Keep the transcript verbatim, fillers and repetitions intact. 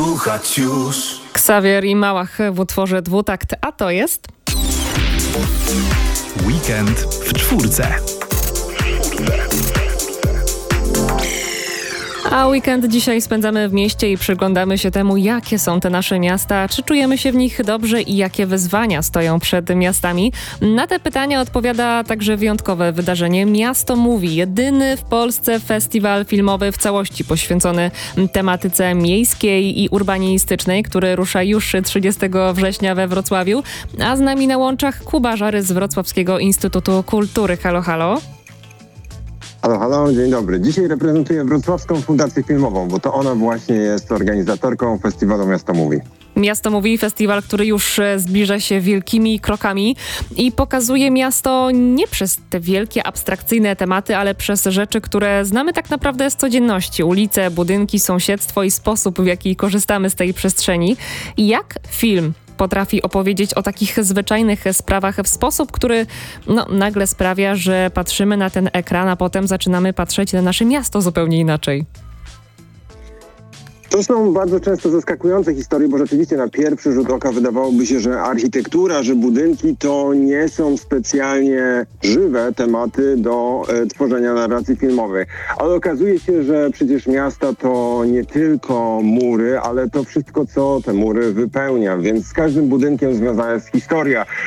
słuchać już. Xavier i Małach w utworze Dwutakt, a to jest... Weekend w czwórce. A weekend dzisiaj spędzamy w mieście i przyglądamy się temu, jakie są te nasze miasta, czy czujemy się w nich dobrze i jakie wyzwania stoją przed miastami. Na te pytania odpowiada także wyjątkowe wydarzenie Miasto Mówi, jedyny w Polsce festiwal filmowy w całości poświęcony tematyce miejskiej i urbanistycznej, który rusza już trzydziestego września we Wrocławiu. A z nami na łączach Kuba Żary z Wrocławskiego Instytutu Kultury. Halo, halo. Halo, halo, dzień dobry. Dzisiaj reprezentuję Wrocławską Fundację Filmową, bo to ona właśnie jest organizatorką festiwalu Miasto Mówi. Miasto Mówi, festiwal, który już zbliża się wielkimi krokami i pokazuje miasto nie przez te wielkie, abstrakcyjne tematy, ale przez rzeczy, które znamy tak naprawdę z codzienności. Ulice, budynki, sąsiedztwo i sposób, w jaki korzystamy z tej przestrzeni. Jak film potrafi opowiedzieć o takich zwyczajnych sprawach w sposób, który no, nagle sprawia, że patrzymy na ten ekran, a potem zaczynamy patrzeć na nasze miasto zupełnie inaczej. To są bardzo często zaskakujące historie, bo rzeczywiście na pierwszy rzut oka wydawałoby się, że architektura, że budynki to nie są specjalnie żywe tematy do e, tworzenia narracji filmowej. Ale okazuje się, że przecież miasta to nie tylko mury, ale to wszystko, co te mury wypełnia, więc z każdym budynkiem związana jest historia.